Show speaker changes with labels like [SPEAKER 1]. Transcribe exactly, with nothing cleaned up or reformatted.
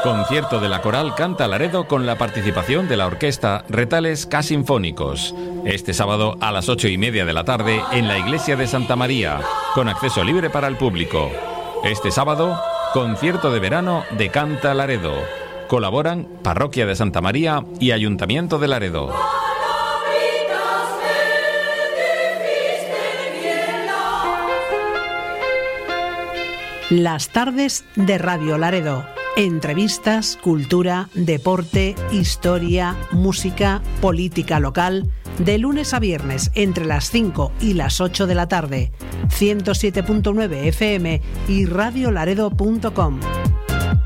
[SPEAKER 1] Concierto de la Coral Canta Laredo con la participación de la orquesta Retales K Sinfónicos. Este sábado a las ocho y media de la tarde en la iglesia de Santa María, con acceso libre para el público. Este sábado, concierto de verano de Canta Laredo. Colaboran Parroquia de Santa María y Ayuntamiento de Laredo.
[SPEAKER 2] Las tardes de Radio Laredo. Entrevistas, cultura, deporte, historia, música, política local. De lunes a viernes entre las cinco y las ocho de la tarde. ciento siete punto nueve F M y radiolaredo punto com.